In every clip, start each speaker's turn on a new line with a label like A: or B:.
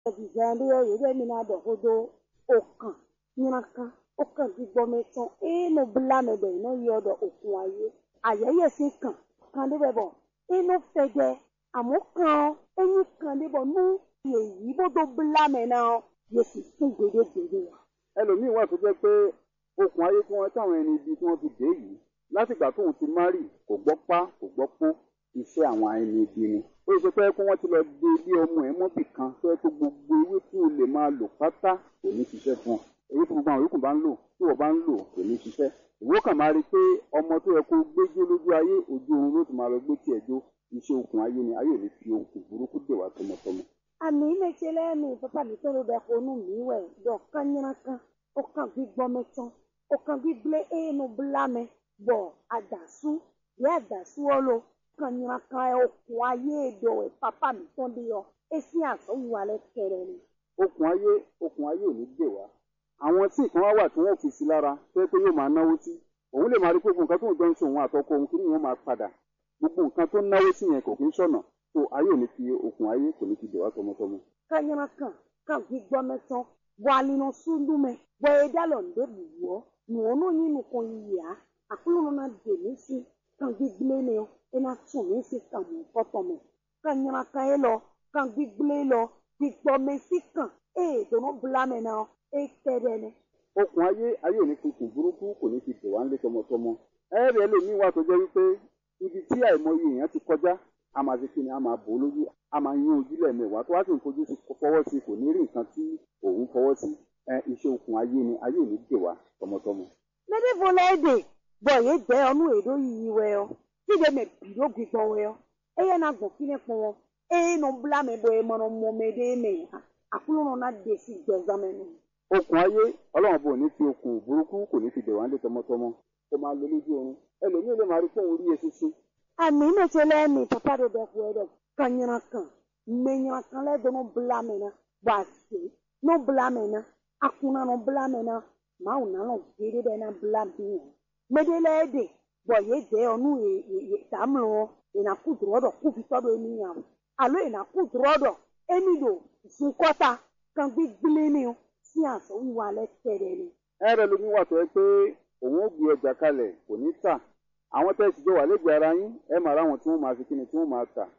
A: Zande yede mina do hodo okan nyaka okan gbigbo metan no blame be no yodo okun aye ayeye si kan de bebo no fege amokan eni kan de bo nu yeyi bodo blame na ye si fun gbede
B: ẹlòmíì wà tó jẹ́ pé okùn ayé tí wọ́n táwọn ẹni ibi tí wọ́n fi dé yìí látìgbà tóun ti márì kò gbọ́ pá kò gbọ́ pó iṣẹ́ àwọn ẹni ibi ni. ó ṣe pé kí wọ́n ti lọ gbé ilé ọmọ ẹ̀ mọ́bì kan tó yẹ kó gbogbo ewé tí o lè máa lò pátá kò ní ṣiṣẹ́ fún ọ. èyí tí gbogbo àwọn yòókù bá ń lò tí wọ́n bá ń lò kò ní ṣiṣẹ́. ìwọ kàn máa rí i pé ọmọ tó yẹ kó gbéjó lójú ayé ojú oorun ló ti máa lọ gbé tiẹ̀ jó iṣẹ́ okùn ayé ni ayé ò ní fi okùn burúkú dè wá tọmọtọmọ.
A: àmì mechele mi papa mi tó ló bẹ kó nù mí wẹ̀ dọ̀ kányánká okan gbigbo metan okan gbigble no blame bo adasu ye adasu olo kanyaka okun ayé do papa mi ton de yo esi aso wa le kere ni
B: okùn ayé ò ní dè wá. àwọn tí nǹkan wá wà tí wọ́n fi sí lára tó yẹ pé yóò máa náwó sí òun lè máa rí pé gbogbo nǹkan tó ń jọ ń ṣe òun àtọkọ òun kí ni wọ́n máa padà gbogbo nǹkan tó náwó sí yẹn kò kí ń ṣọ̀nà tó ayé ò ní fi okùn ayé kò ní fi dè wá tọmọtọmọ.
A: kanyaka kan gbigbo metan wali no sundume boye dalo ndo biwo nuono nyinu kon ya akulu na de misi kan gbigble ne o ena tun misi kan mo fotomo kan nyama kan elo kan gbigble lo gbigbo misi kan dono blame na tere ne
B: okùn ayé ò ní fi okùn burúkú kò ní fi dè wá ńlé tọmọtọmọ. ẹ̀rẹ̀ ẹlòmíín wà tó jẹ́ wípé ibi tí àìmọye èèyàn ti kọjá a máa ṣe kí ni a máa bò ó lójú a máa yún ojú lẹ́ẹ̀mẹ́wàá tó wá sì ń fojú sí fọwọ́ sí kò ní rí nǹkan tí òun fọwọ́ sí iṣẹ́ okùn ayé ni ayé ò ní dè wá tọmọtọmọ.
A: mede volede boye de onu edo yi we o ti de me biro gbigbo we o eye na gbo kine pon no blame boye mo no mo mede me akulu no na de si gbezamenu
B: okùn ayé ọlọ́run bò ní fi okùn burúkú kò ní fi dè wá ńlé tọmọtọmọ kó máa lo lójú oorun ẹlòmíín lè máa rí fóun rí eṣinṣin.
A: àmì mechele mi papa do be ko edo kanyana kan menya kan le do no blame na basi no blame na akuna no blame na ma una no gere be na blame bi medele de boye de onu tamlo ina kudrodo ku fi todo emi ya alo ina kudrodo emi do zukota kan gbigbile ni o si aso wa le tere ni
B: ẹ̀rẹ̀ lómi wà tó yẹ pé òun ó gbé ọjà kalẹ̀ kò ní tà àwọn tẹ́sí jọ wà lẹ́gbẹ̀ẹ́ ara yín ẹ máa ráwọn tí wọ́n máa fi kíni tí wọ́n máa tà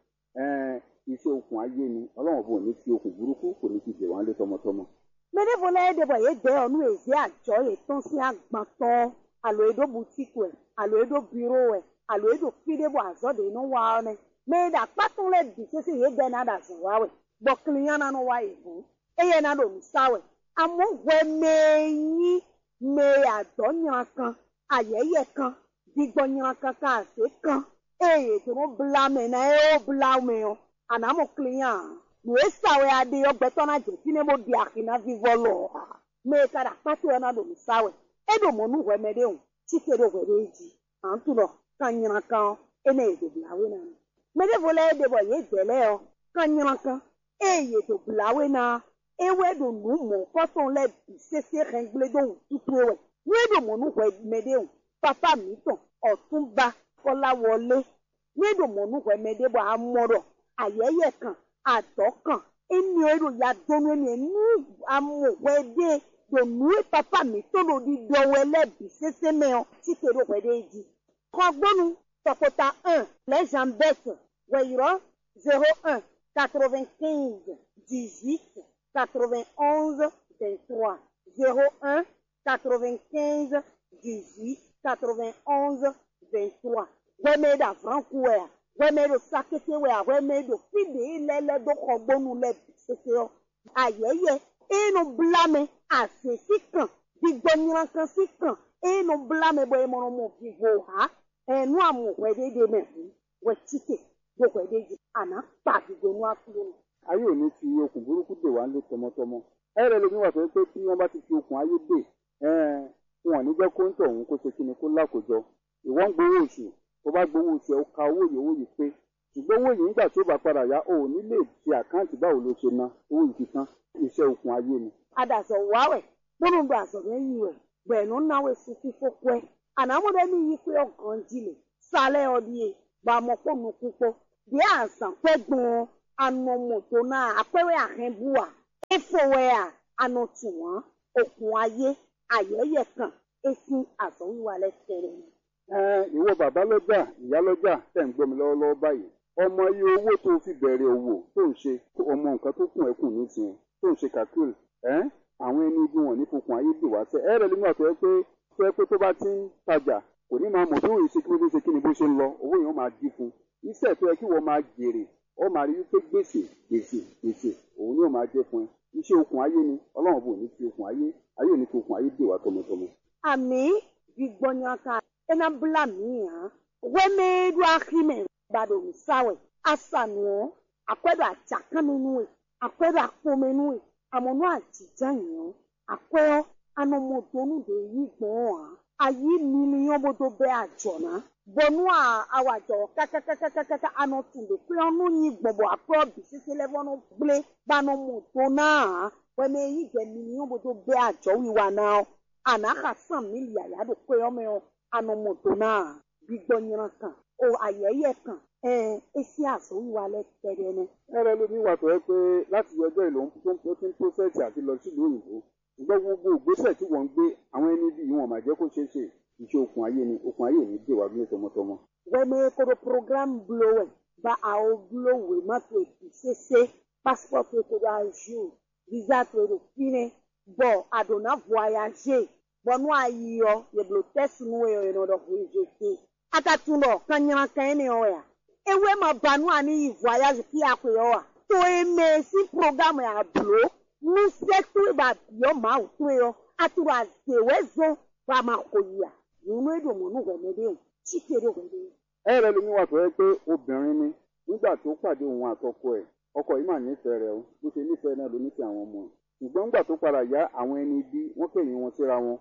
B: iṣẹ́ okùn ayé ni ọlọ́run bò ní fi okùn burúkú kò ní fi dè wá ńlé tọmọtọmọ.
A: mede volede boye de onu ezi ajo eton si agbaton alo edo boutique we alo edo bureau we alo edo kidebo azode no wa ne me da patun le di se ye de na da zo wa we bo client na no wa ebu eye na do misawe amo we meyin me adoyan kan ayeye kan digboyan kan ka se kan to no blame na o blame o anamo client we sawe ade ogbeto na je tinebo di akina vivolo me kada patu na do misawe edo monu we mede o chikedo we reji antulo kanyana kan ene do blawe na mede vole de boye dele o kanyana kan to blawe na ewe do nu mo koton le sese rengle do tutu we we do monu we mede o papa mi ton Ọ̀túnba Kọ́láwọlé we do monu we mede bo amoro ayeye kan àtọkàn ẹni èrò ya dọnu ẹni ẹnu amòwẹdẹ dònú papa mi tó lò di dọwọ ẹlẹbi ṣẹṣẹ mẹọ tí kèrò wẹdẹ di kọgbọnu tọkọta 1 lẹjàmbẹtẹ wẹyìrọ 01 95 18 91 23 01 95 18 91 23 wẹmẹdà francois wẹ́mẹ́rò sákété wẹ́ àwẹ́mẹ́rò fìdí lẹ́lẹ́ dọ́kọ̀ gbónú lẹ́bi ṣẹṣẹ ọ́ ayẹyẹ inú blame àṣẹṣí kan gbígbọ́nyìnrán kan sí kan inú blame bọ́ ẹmọ ọmọ fìwò ha ẹnu àmọ̀ wẹ́dẹ́dẹ́ mẹ́rin wẹ́ chíkè gbogbo ẹ̀dẹ́jì àná pàdùgbò ní àkúrò.
B: ayé ò ní fi okùn burúkú dè wá ńlé tọmọtọmọ ẹ̀rẹ̀ lómi wà tó yẹ pé tí wọ́n bá ti fi okùn ayé dè wọn ò ní jẹ́ kó ń tọ̀ òun kó ṣe kí ni kó lákòjọ ìwọ́n ń gbowó oṣù tó bá gbowó oṣù ẹ̀ ó ka owó yìí pé ṣùgbọ́n owó yìí nígbà tí ó bá padà yá ò ní lè fi àkáǹtì báwo ló ṣe ná owó yìí fi tán iṣẹ́ okùn ayé ni.
A: adàsọ̀ wáwẹ̀ gbólóńgbò àsọ̀rọ̀ ẹ̀yìn rẹ̀ bẹ̀ẹ̀nù náwó èso fífó pẹ́ ànámọ́dé ní yí pé ọ̀gàn jìnlẹ̀ sálẹ̀ ọdíye gbàmọ́pọ̀nù púpọ̀ bí àṣà pẹ́ gbọ́n anọmọ̀tò náà apẹ́rẹ́ àhẹ́bùwà Efowea anotuwa okuaye ayeye kan esi azowiwa letere.
B: Ìwọ bàbá lọ́jà ìyá lọ́jà tẹ̀ ń gbọ́ mi lọ́wọ́lọ́wọ́ báyìí ọmọ iye owó tó fi bẹ̀rẹ̀ òwò tó ń ṣe ọmọ nǹkan tó kùn ẹ̀kùn nísìnyí tó ń ṣe kàkúl àwọn ẹni ibi wọn ní fokùn ayé dè wá sẹ́ ẹ̀rẹ̀ lómi àtọ́ pé tó bá ti ń tajà kò ní máa mọ̀ bí òun ṣe kí ló ṣe kí ni bó ṣe ń lọ owó yẹn ó máa dín fún iṣẹ́ tó yẹ kí wọ́n máa jèrè ó máa rí wípé gbèsè òun ni ó máa jẹ́ fún ẹ iṣẹ́ okùn ayé ni ọlọ́run bò ní fi okùn ayé ò ní fi okùn ayé dè wá tọmọtọmọ.
A: Àmì gbígbọ́nyaka ena bla mia wemedu akhime bado msawe asanuo akwedo achakamenue akwedo akomenue amonu ajijanyo akweo anomodonu de yigbon ayi million bodo be ajona bonu awajo kakakakakaka anotunde pe onu yigbonbo akro bisisi levono ble bano modona weme yi de million bodo be ajo wiwa now anaka 100 million ya do pe omo anomotona gbígbọ́nyìnrán kan o ayẹyẹ kan esi àsòwìwà lẹ́tẹ̀rẹ̀ ni.
B: ẹrẹ ló ní wà tó yẹ pé láti ọjọ́ ìlú tó ti ń pọ́sẹ̀tì àti lọ sílùú òyìnbó ṣùgbọ́n gbogbo ìgbésẹ̀ tí wọ́n ń gbé àwọn ẹni bí wọn máa jẹ́ kó ṣeé ṣe iṣẹ́ okùn ayé ni okùn ayé ní dè wá bí tọmọtọmọ.
A: wẹ́mi kóró program blower bá àwọn blower mọ́tò ìṣẹ́ṣe passport tó dáa jù visa tó rò kíni bọ̀ àdùnnà voyager bọ̀nú ayiyọ yẹ̀bùrù tẹ̀sí nu ẹ̀yọ̀ ìnọ̀dọ̀ fún ìjẹ́sí. Akatúndọ̀ kanyana kanyana ọ̀ ya. Ewe ma banu ani voyage kí a pè ọ́ wa. Tó eme sí programme yà bùrọ̀ ní sẹ́tù ìbá bíọ́ máa ò tó yọ. Àtúrò àzèwé zo bá máa kò yíyà. Nínú èdè òmùnú wẹ̀mẹ́dẹ́ o. Chíkèrè wẹ̀mẹ́dẹ́.
B: ẹrẹ ló ní wà tó yẹ pé obìnrin ni nígbà tó pàdé òun àtọkọ ẹ̀ ọkọ yìí mà nífẹ̀ẹ́ rẹ̀ o bó ṣe nífẹ̀ẹ́ náà ló nífẹ̀ẹ́ àwọn ọmọ ṣùgbọ́n nígbà tó padà yá àwọn ẹni bí wọ́n kẹ̀yìn wọn síra wọn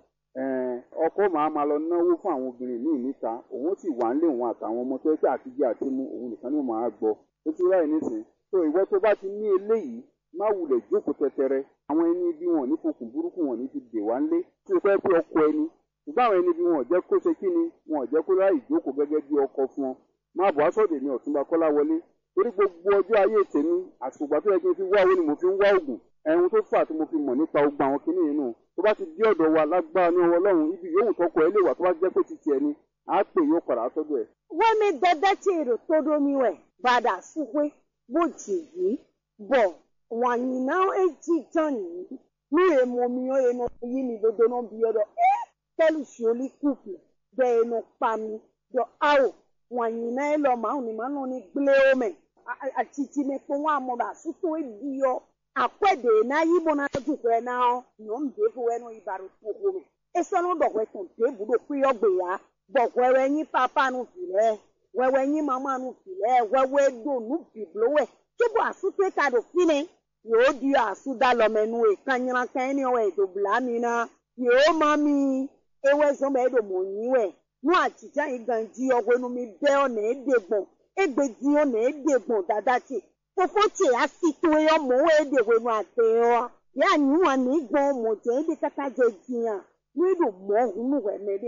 B: ọkọ máa lọ náwó fún àwọn obìnrin míì níta òun sì wà nílé òun àtàwọn ọmọ tó yẹ pé àtijọ́ àti mú òun nìkan ni ó máa gbọ́ ó ti ráì nísìn tó ìwọ tó bá ti ní eléyìí má wulẹ̀ jókòó tẹtẹrẹ àwọn ẹni bí wọn ní fokùn burúkú wọn ní ti dè wá ńlé tí ó fẹ́ pé ọkọ ẹni ṣùgbọ́n àwọn ẹni bí wọn ò jẹ́ kó ṣe kí ni wọn ò jẹ́ kó ráì jókòó gẹ́gẹ́ bí ọkọ fún ọ má bọ̀ aṣọ́dẹ̀ ní Ọ̀túnba Kọ́láwọlé torí gbogbo ọjọ́ ayé tèmi àsìkò tó yẹ kí n fi wá owó ni mo fi ń wá oògùn ẹ̀hún tó fà tí mo fi mọ̀ nípa ogun àwọn kinní yìí nù tó bá ti dé ọ̀dọ̀ wa lágbára ní ọwọ́ Ọlọ́run ibi yòówù tọkọ ẹ lè wà tó bá jẹ́ pé ti tiẹ̀ ni á pè yóò padà sọ́dọ̀ ẹ̀.
A: wọ́n mi dẹ́dẹ́ tí èrò tó domi wẹ̀ bàdà súpé bó jì yìí bọ̀ wọ̀nyí náà èjì jàn yìí ní èèmọ̀ mi ó ẹnu yí mi dodo náà bí ọdọ tẹ́lù ṣòlí kùpù bẹ́ ẹnu pa mi dọ̀ áwò wọ̀nyí náà lọ màá ní màá nù ní gblé omi àtìtì mi pé wọ́n àmọ̀dà súpó èdè yọ. Akwede na yibo na jukwe na nyom defu wenu ibaru tukumi. Eso no dokwe tonte budo kuyo gbeya. Bokwe wenyi papa nu file. Wenyi mama nu file. Wewe do nu biblowe. Kibo asute kado fine. Yo di asuda lo menue. Kanyana kani owe do blamina. Yo mami. Ewe zombe edo monyiwe. Nu achicha iganji ogwe nu mi beo ne edegbon. Egbeji o ne edegbon dadachi. Fofoche asito yo mo ede wenu ateo ya nyuwa ni gbon mo je ede kata je jiyan ni do mo hunu we mede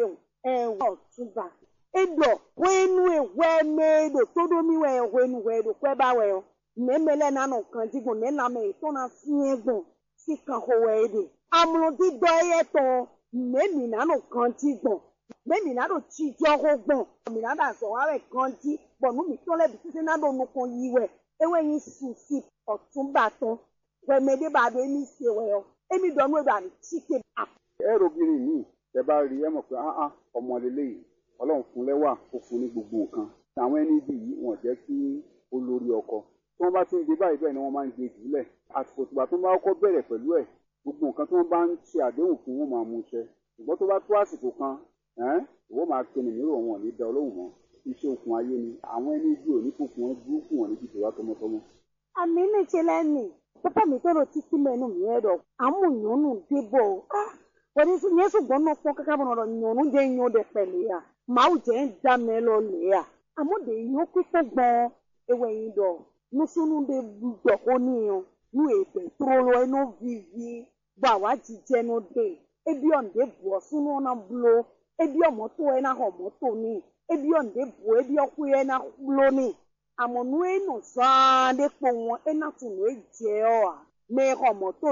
A: Ọ̀túnba edo wenu ewe medo todo mi we wenu we do kwe ba we o memele na no kan digun ne la me to na sin egbon si kan ho we ede amlo di do ye to memi na no kan digun memi na do chi jo ho gbon mi na da so wa we kan di bonu mi to le bi se na do no kan yi we ewenyi susi Ọ̀túnba tán wẹmẹdẹ bá do emi se wẹ ọ emi dọnu ẹgbẹ àmì chike bá.
B: ẹrù obìnrin yìí ẹ bá rí ẹ mọ̀ pé ọmọ lélẹ́yìí Ọlọ́run fún lẹ́wà ó fún ní gbogbo nǹkan àwọn ẹni bí yìí wọ́n jẹ́ kí olórí ọkọ tí wọ́n bá ti ń gbé báyìí bẹ́ẹ̀ ni wọ́n máa ń gbé jùlẹ̀ àsìkò tìgbà tó bá kọ́kọ́ bẹ̀rẹ̀ pẹ̀lú ẹ̀ gbogbo nǹkan tí wọ́n bá ń ṣe àdéhùn fún wọn máa mú ṣẹ ṣùgbọ́n tó bá tó àsìkò kan ìwọ máa pinnu mìíràn wọn ò ní da Ọlọ́run mọ́ iṣẹ́ okùn ayé ni àwọn ẹni bí òní fòkùn wọn burúkú wọn ní jìbìtì wá tọmọtọmọ.
A: àmì ní ṣe lẹ́nu pápá mi tọrọ títí mẹ́nu mi ẹ̀rọ àmúyànnù débọ̀ wọ́n ní yẹn ṣùgbọ́n náà fún kankan bọ̀ ọ̀rọ̀ yànnù jẹ́ yan dẹ̀ pẹ̀lẹ́ yà màá jẹ́ ń dá mi lọ lè yà àmúdè yàn pípọ̀ gbọ́n ewé yìí dọ̀ nusunu de dọ̀ ó níyan nu ègbè tóró ẹnu vivi bọ̀ àwa jíjẹ́ nu dé ebi ọ̀ǹdẹ bọ̀ sunu ọ̀nà bulo ebi ọ̀mọ́tò ẹ̀ náà ọ̀mọ́tò ní ebi ọ̀ǹdẹ bọ̀ ebi ọ̀kú ẹ̀ náà bulo ní àmọ̀nù ẹ̀ nù sáadé pọ̀ wọn ẹ̀ náà tún lè jẹ́ ọ̀ à me xɔ mɔto